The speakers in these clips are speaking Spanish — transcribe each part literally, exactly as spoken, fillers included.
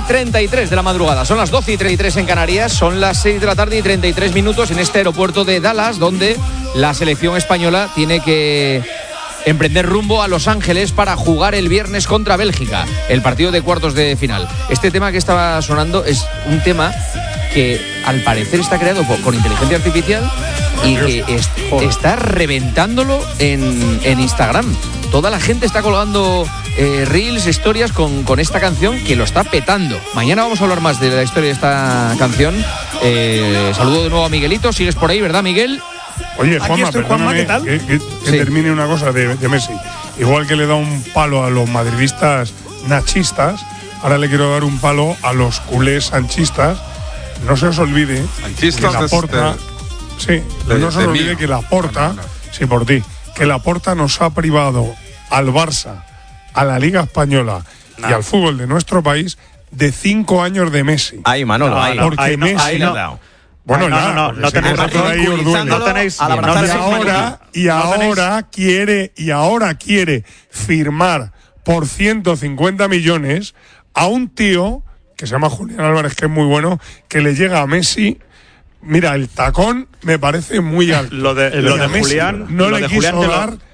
treinta y tres de la madrugada. Son las doce y treinta y tres en Canarias, son las seis de la tarde y treinta y tres minutos en este aeropuerto de Dallas, donde la selección española tiene que emprender rumbo a Los Ángeles para jugar el viernes contra Bélgica, el partido de cuartos de final. Este tema que estaba sonando es un tema que al parecer está creado por, con inteligencia artificial y que es, está reventándolo en, en Instagram. Toda la gente está colgando eh, reels, historias con, con esta canción que lo está petando. Mañana vamos a hablar más de la historia de esta canción. Eh, saludo de nuevo a Miguelito. ¿Sigues por ahí, verdad, Miguel? Oye, Juanma, estoy, Juanma, ¿qué tal? Que, que, que sí. termine una cosa de, de Messi. Igual que le da un palo a los madridistas nachistas, ahora le quiero dar un palo a los culés sanchistas. No se os olvide sanchistas que Laporta, este, sí, de, no se os olvide mí. que Laporta, no, no, no. sí, por ti, que Laporta nos ha privado al Barça, a la Liga Española no. y al fútbol de nuestro país de cinco años de Messi. Ahí, Manolo, no, ahí. Porque ahí, Messi. No, ahí no. Bueno, no, ya, no, no, no tenéis razón. Ahí os duele. No tenéis. Y ahora, y ahora no quiere, y ahora quiere firmar por ciento cincuenta millones a un tío que se llama Julián Álvarez, que es muy bueno, que le llega a Messi. Mira, el tacón me parece muy alto. Lo de, lo de Julián no lo le de quiso Julián dar lo,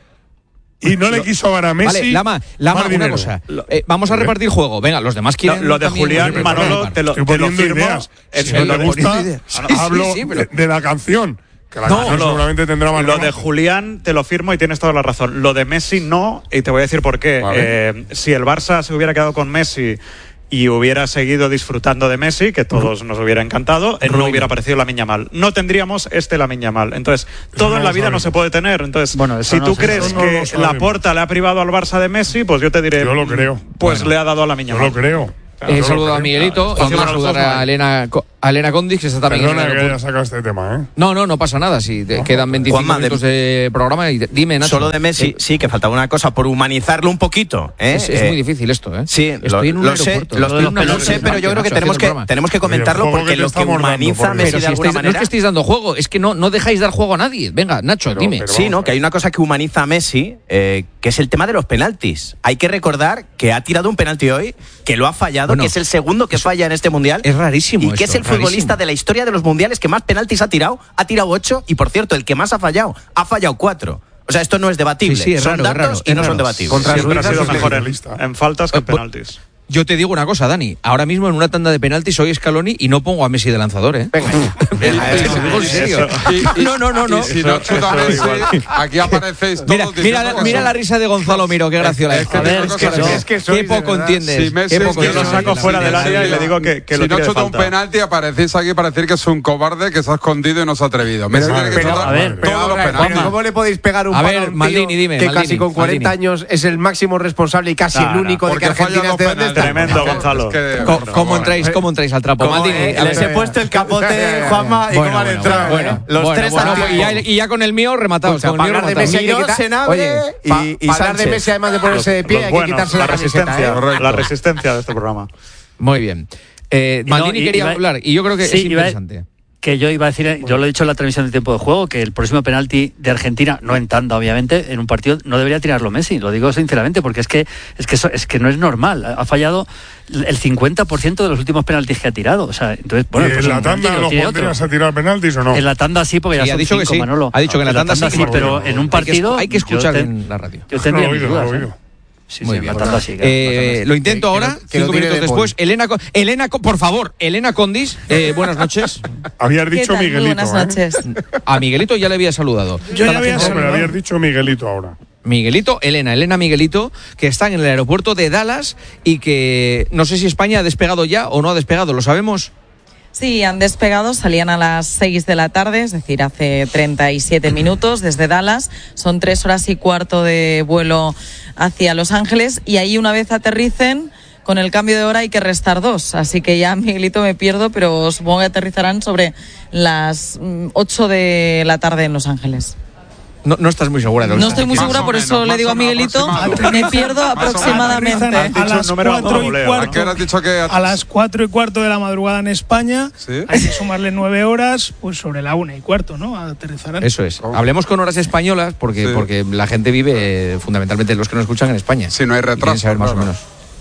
y no le lo, quiso dar a Messi. Vale, Lama, Lama una cosa. Eh, vamos a repartir juego. Venga, los demás quieren. No, lo de Julián, Manolo, te lo, te lo firmo. Ideas. Si no te gusta, sí, hablo sí, sí, pero... de, de la canción. Que la no, canción lo, seguramente tendrá más. Lo de Julián te lo firmo y tienes toda la razón. Lo de Messi no, y te voy a decir por qué. Vale. Eh, si el Barça se hubiera quedado con Messi y hubiera seguido disfrutando de Messi, que todos uh-huh. nos hubiera encantado, eh, no hubiera aparecido Lamine Yamal. No tendríamos este Lamine Yamal. Entonces, todo no en la vida no se puede tener. Entonces, bueno, si no tú crees que no Laporta le ha privado al Barça de Messi, pues yo te diré. Yo lo creo. Pues bueno, le ha dado a Lamine Yamal. Yo lo creo. Eh, saludo a Miguelito. Vamos a saludar a Elena, a Elena Condis, que está también. Perdona que haya sacado este tema, ¿eh? No, no, no pasa nada. Si te no, quedan veinticinco Juanma, minutos de, de programa. Y dime, Nacho. Solo de Messi, eh, sí, que faltaba una cosa, por humanizarlo un poquito. ¿eh? Es, es eh, muy difícil esto, ¿eh? Sí, estoy lo, en un lo sé, lo, lo, lo, lo sé, pero yo creo que tenemos que, tenemos que comentarlo porque que lo que humaniza a Messi pero de si alguna estáis, manera. No es que estéis dando juego, es que no, no dejáis dar juego a nadie. Venga, Nacho, pero, dime. Pero sí, ¿no? Que hay una cosa que humaniza a Messi, eh, que es el tema de los penaltis. Hay que recordar que ha tirado un penalti hoy, que lo ha fallado, bueno, que es el segundo que falla en este mundial. Es rarísimo. Y que esto, es el futbolista rarísimo. de la historia de los mundiales que más penaltis ha tirado. Ha tirado ocho y, por cierto, el que más ha fallado, ha fallado cuatro. O sea, esto no es debatible. Sí, sí, es son raro, datos es raro, y no es son raro. debatibles. Contra Siempre ha sido mejor en, en faltas que en uh, penaltis. Yo te digo una cosa, Dani. Ahora mismo en una tanda de penaltis soy Scaloni y no pongo a Messi de lanzador, ¿eh? Venga, venga, eso, digo en serio. Y, y, no, no, no, no. Y si no chuta Messi, aquí aparecéis mira, todos. Mira, mira la risa de Gonzalo Miro, qué graciosa. Es, es, que es, que no. es que sois, qué poco entiendes. Si Messi qué poco yo lo saco fuera del área y le digo que, que si lo no tire chuta de un falta. penalti, aparecéis aquí para decir que es un cobarde, que se ha escondido y no se ha atrevido. Messi tiene que chutar a ver, todos los penaltis. ¿Cómo le podéis pegar un a palo ver, a un Maldini, tío dime, que Maldini, casi con cuarenta Maldini. años es el máximo responsable y casi nah, el único nah, de que Argentina esté donde está? Tremendo, Gonzalo. ¿Cómo entráis, cómo entráis al trapo? Maldini, les he puesto el capote, Juanma, y cómo han entrado. Bueno, los tres y ya con el mío rematados. Para hablar de Messi hay que quitar. Oye, y hablar de Messi además de ponerse de pie hay que quitarse la resistencia. La resistencia de este programa. Muy bien. Maldini quería hablar y yo creo que es interesante. Que yo iba a decir, yo lo he dicho en la transmisión de tiempo de juego, que el próximo penalti de Argentina, no en tanda obviamente, en un partido no debería tirarlo Messi, lo digo sinceramente, porque es que es que eso, es que no es normal, ha fallado el cincuenta por ciento de los últimos penaltis que ha tirado, o sea, entonces bueno, ¿Y pues en la tanda los pondrías a tirar penaltis o no? En la tanda sí, porque ya sí, son ha dicho cinco, que sí. Manolo. Ha dicho que en la tanda, en la tanda sí, pero en un partido hay que escuchar te, en la radio. Yo tendría no, mis oído, dudas, oído. ¿eh? Sí, Muy sí, bien. matando así, eh, lo intento que, ahora, que, que cinco minutos de después. Elena, Elena, por favor, Elena Condis, eh, buenas noches. Habías dicho Miguelito. Muy buenas noches. ¿eh? A Miguelito ya le había saludado. Yo ya había saludado. No, habías dicho Miguelito ahora. Miguelito, Elena, Elena Miguelito, que están en el aeropuerto de Dallas y que no sé si España ha despegado ya o no ha despegado, ¿lo sabemos? Sí, han despegado, salían a las seis de la tarde, es decir, hace treinta y siete minutos desde Dallas. Son tres horas y cuarto de vuelo hacia Los Ángeles y ahí una vez aterricen, con el cambio de hora hay que restar dos. Así que ya, Miguelito, me pierdo, pero supongo que aterrizarán sobre las ocho de la tarde en Los Ángeles. No, no estás muy segura. No estoy muy segura, por eso le digo a Miguelito, me pierdo aproximadamente. A las cuatro y cuarto, ¿A, dicho que a las cuatro y cuarto de la madrugada en España, ¿sí? Hay que sumarle nueve horas, pues sobre la una y cuarto, ¿no? Aterrizarán. Eso es. Oh. Hablemos con horas españolas, porque, sí. porque la gente vive eh, fundamentalmente los que nos escuchan en España. Si no hay retraso. Saber más claro. o menos.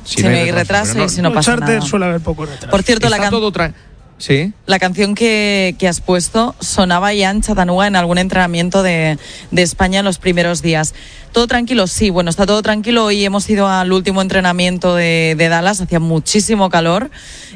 Si, si no hay retraso, retraso no, y si no pasa charter nada. Suele haber poco retraso. Por cierto, Está la, can todo tra ¿Sí? la canción que, que has puesto sonaba ya en Chattanooga en algún entrenamiento de, de España en los primeros días. ¿Todo tranquilo? Sí, bueno, está todo tranquilo. Hoy hemos ido al último entrenamiento de, de Dallas, hacía muchísimo calor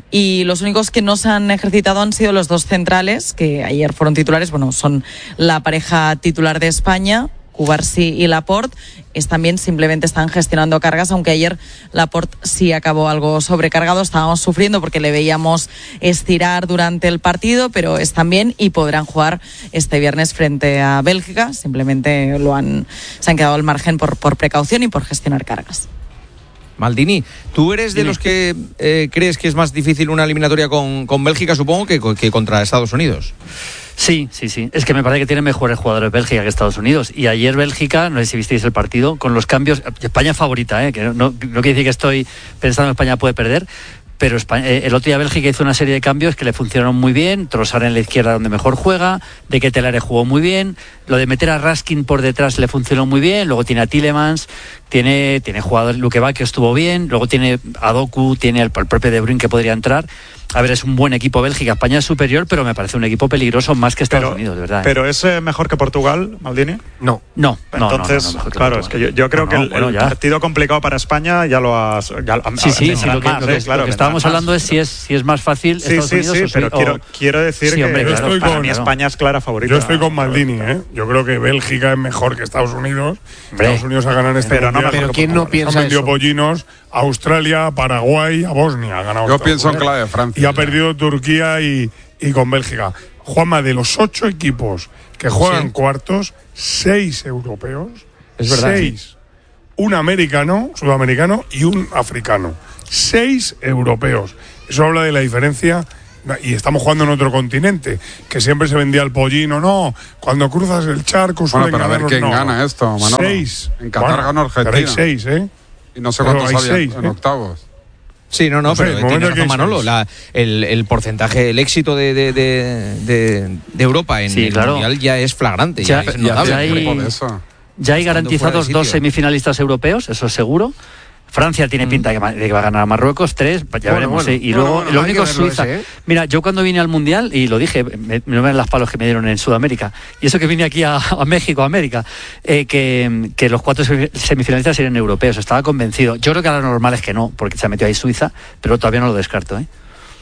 y los únicos que no se han ejercitado han sido los dos centrales, que ayer fueron titulares, bueno, son la pareja titular de España, Cubarsí y Laporte. Es también simplemente están gestionando cargas, aunque ayer Laporte sí acabó algo sobrecargado, estábamos sufriendo porque le veíamos estirar durante el partido, pero están bien y podrán jugar este viernes frente a Bélgica, simplemente lo han, se han quedado al margen por, por precaución y por gestionar cargas. Maldini, ¿tú eres de Dime. los que eh, crees que es más difícil una eliminatoria con, con Bélgica, supongo, que, que contra Estados Unidos? Sí, sí, sí. Es que me parece que tienen mejores jugadores Bélgica que Estados Unidos. Y ayer Bélgica, no sé si visteis el partido, con los cambios. España favorita, ¿eh? Que no, no, no quiere decir que estoy pensando que España puede perder. Pero España, eh, el otro día Bélgica hizo una serie de cambios que le funcionaron muy bien. Trossard en la izquierda donde mejor juega, De Ketelaere jugó muy bien, lo de meter a Raskin por detrás le funcionó muy bien. Luego tiene a Tielemans, tiene, tiene jugadores, Lukeba que estuvo bien, luego tiene a Doku, tiene al, al propio De Bruyne que podría entrar. A ver, es un buen equipo Bélgica. España es superior, pero me parece un equipo peligroso más que Estados pero, Unidos, de verdad. ¿eh? ¿Pero es eh, mejor que Portugal, Maldini? No, no. Entonces, no, no, no, no, claro, es que yo, yo creo no, no, que el, bueno, el partido complicado para España ya lo has... Ya, sí, sí, sí, lo que, más, lo que, eh, claro, lo que estábamos más. hablando es si es si es más fácil sí, Estados sí, Unidos sí, o pero o, quiero, quiero decir sí, hombre, que claro, para con, mí España es clara favorita. Yo estoy con Maldini, ¿eh? Yo creo que Bélgica es mejor que Estados Unidos. Hombre. Estados Unidos ha ganado este pero mundial. No, pero ¿quién no piensa Han vendido eso? pollinos a Australia, a Paraguay, a Bosnia. Ha ganado Yo pienso en clave Francia. Y ha perdido Turquía y, y con Bélgica. Juanma, de los ocho equipos que juegan sí. cuartos, seis europeos. Es verdad. Seis. Sí. Un americano, sudamericano y un africano. Seis europeos. Eso habla de la diferencia. Y estamos jugando en otro continente, que siempre se vendía el pollino. No, cuando cruzas el charco suelen bueno, pero a ver quién no. gana esto, Manolo. Seis. En Qatar bueno, ganó Argentina. Pero hay seis, ¿eh? Y no sé pero cuántos había seis, en ¿eh? octavos. Sí, no, no, no sé, pero tiene razón Manolo. La, el, el porcentaje, el éxito de, de, de, de, de Europa en sí, el claro. Mundial ya es flagrante. Ya, ya, es ya, notable. ya hay, por eso. ya hay garantizados dos semifinalistas europeos, eso es seguro. Francia tiene pinta de que va a ganar a Marruecos, tres, ya bueno, veremos. bueno, ¿eh? Y bueno, luego, bueno, lo único es Suiza. Ese, ¿eh? Mira, yo cuando vine al Mundial, y lo dije, me, no me ven las palos que me dieron en Sudamérica, y eso que vine aquí a, a México, a América, eh, que, que los cuatro semifinalistas serían europeos, estaba convencido. Yo creo que ahora lo normal es que no, porque se ha metido ahí Suiza, pero todavía no lo descarto, ¿eh?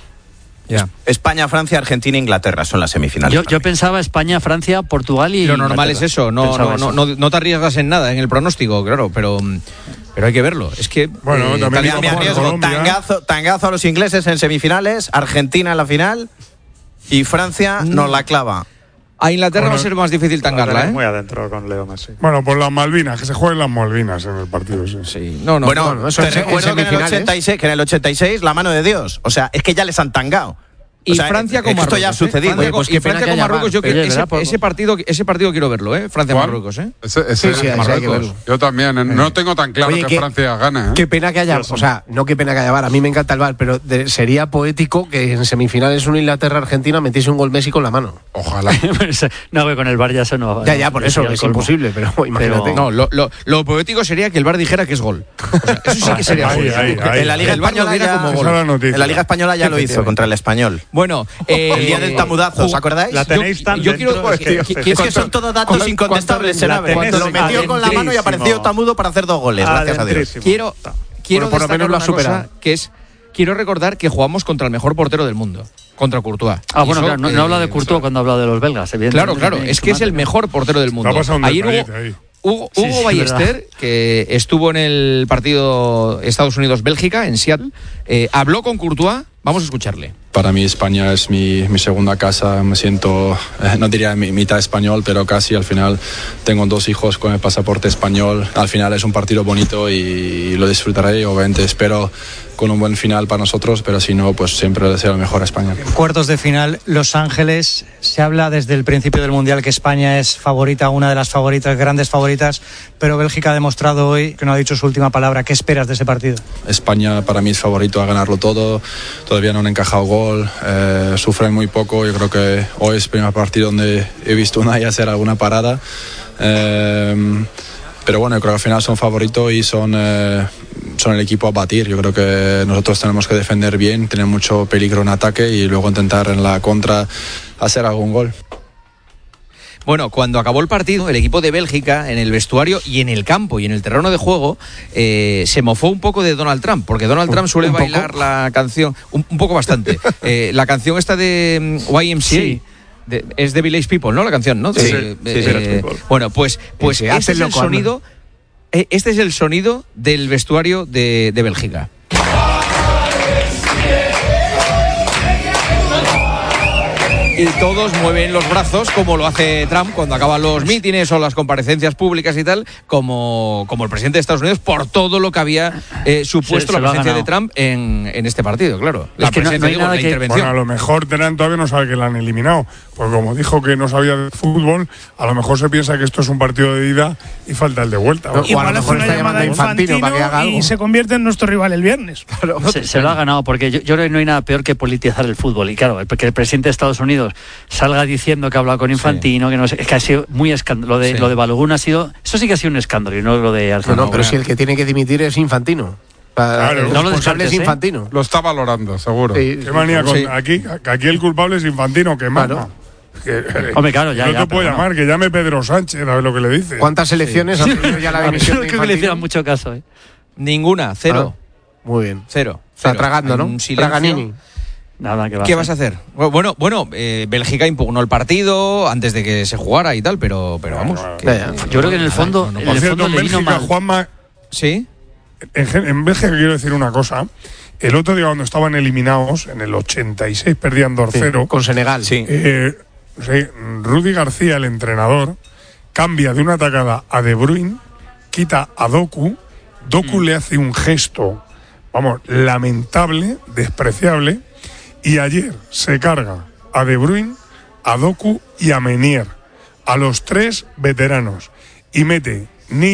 Yeah. España, Francia, Argentina, Inglaterra son las semifinales. Yo, yo pensaba España, Francia, Portugal y lo normal Inglaterra. Es eso, no, no, eso. No, no te arriesgas en nada en el pronóstico, claro, pero pero hay que verlo. Es que bueno, eh, también, también me arriesgo. Tangazo, tangazo a los ingleses en semifinales, Argentina en la final y Francia mm. nos la clava. A Inglaterra bueno, va a ser más difícil tangarla, ¿eh? Muy adentro con Leo Messi. Bueno, por las Malvinas, que se jueguen las Malvinas en el partido. Sí, sí. No, no, bueno, no, eso te es, recuerdo en que, en el ochenta y seis, que en el ochenta y seis, la mano de Dios. O sea, es que ya les han tangado. Y o sea, Francia con Marruecos. Esto ya ha sucedido. ¿eh? Francia, pues y Francia con Marruecos, yo quiero, ese, por... ese, partido, ese partido quiero verlo, ¿eh? Francia-Marruecos, ¿eh? Ese, ese sí, sí, Marruecos. Yo también. Eh. No tengo tan claro Oye, que, que Francia gane. ¿eh? Qué pena que haya. O sea, no qué pena que haya V A R. A mí me encanta el V A R, pero de, sería poético que en semifinales un Inglaterra-Argentina metiese un gol Messi con la mano. Ojalá. no, que con el V A R ya eso no. Ya, ya, por eso es imposible, pero imagínate. Pero, no, lo, lo, lo poético sería que el V A R dijera que es gol. O sea, eso sí que sería ahí, ahí, ahí, En la Liga Española ya, como gol. En la Liga Española ya lo hizo contra el Español. Bueno, el día del tamudazo. ¿Os acordáis? La tenéis tan yo, yo quiero, es que, que, que, es que son todos datos cuando, incontestables. Cuando, cuando lo metió con la mano y apareció tamudo para hacer dos goles. Gracias a Dios. Quiero, quiero bueno, por lo menos lo ha superado. Cosa, que es, quiero recordar que jugamos contra el mejor portero del mundo, contra Courtois. Ah, bueno, eso, claro, no, eh, no habla de Courtois cuando habla de los belgas. Claro, claro, es que es el mejor portero del mundo. Ayer hubo, Hugo, Hugo sí, sí, Ballester, verdad. que estuvo en el partido Estados Unidos-Bélgica, en Seattle, eh, habló con Courtois. Vamos a escucharle. Para mí España es mi, mi segunda casa, me siento, eh, no diría mi, mitad español, pero casi. Al final tengo dos hijos con el pasaporte español, al final es un partido bonito y, y lo disfrutaré, obviamente espero con un buen final para nosotros, pero si no, pues siempre deseo lo mejor a España. En cuartos de final, Los Ángeles, se habla desde el principio del Mundial que España es favorita, una de las favoritas, grandes favoritas, pero Bélgica ha demostrado hoy que no ha dicho su última palabra. ¿Qué esperas de ese partido? España para mí es favorito a ganarlo todo, todavía no han encajado gol, eh, sufren muy poco, yo creo que hoy es el primer partido donde he visto una y hacer alguna parada. Eh, pero bueno, yo creo que al final son favoritos y son... Eh, son el equipo a batir. Yo creo que nosotros tenemos que defender bien, tener mucho peligro en ataque y luego intentar en la contra hacer algún gol. Bueno, cuando acabó el partido, el equipo de Bélgica, en el vestuario y en el campo y en el terreno de juego, eh, se mofó un poco de Donald Trump, porque Donald Trump suele bailar la canción, un, un poco bastante, eh, la canción esta de Y M C A. Sí. De, es de Village People, ¿no? La canción, ¿no? De, sí, eh, sí, sí, eh, bueno, pues, pues este es el sonido, eh, este es el sonido del vestuario de, de Bélgica. Y todos mueven los brazos como lo hace Trump cuando acaban los mítines o las comparecencias públicas y tal, como, como el presidente de Estados Unidos, por todo lo que había eh, supuesto se, se la presencia de Trump en, en este partido, claro. La es que presencia, no, no digo, la que... intervención. Bueno, a lo mejor Trump todavía no sabe que la han eliminado, porque como dijo que no sabía de fútbol, a lo mejor se piensa que esto es un partido de ida y falta el de vuelta. No, igual hace una llamada a Infantino, Infantino para que haga algo. Y se convierte en nuestro rival el viernes. Claro, se, se lo ha ganado, porque yo, yo creo que no hay nada peor que politizar el fútbol. Y claro, porque el presidente de Estados Unidos salga diciendo que ha hablado con Infantino, sí. que no sé, es que ha sido muy escándalo. Lo de, sí. lo de Balogun ha sido, eso sí que ha sido un escándalo y no lo de Argentina. No, no, pero si el que tiene que dimitir es Infantino. Claro, el no responsable es Infantino. ¿eh? Lo está valorando, seguro. Sí, Qué manía con sí. aquí, aquí el culpable es Infantino, que manda. Claro. Que, Hombre, claro, ya, no ya, te puedo llamar, no. que llame Pedro Sánchez, a ver lo que le dice. ¿Cuántas elecciones sí. ha tenido ya la dimisión de Infantino? Creo que le hicieron mucho caso, ¿eh? Ninguna, cero. Ah, muy bien. Cero. Está cero. tragando, ¿no? Traganini. Nada, ¿qué, va ¿Qué a vas a hacer? Bueno, bueno, eh, Bélgica impugnó el partido antes de que se jugara y tal, pero, pero vamos. Bueno, que, ya, ya. Yo creo que en el fondo, no, no, en por el cierto, fondo en Bélgica, Juanma, sí. En, en Bélgica quiero decir una cosa. El otro día cuando estaban eliminados, en el ochenta y seis perdían dos cero. Sí, con Senegal. Sí. Eh, sí, Rudy García, el entrenador, cambia de una atacada a De Bruyne, quita a Doku, Doku mm. le hace un gesto, vamos, lamentable, despreciable, y ayer se carga a De Bruyne, a Doku y a Menier, a los tres veteranos, y mete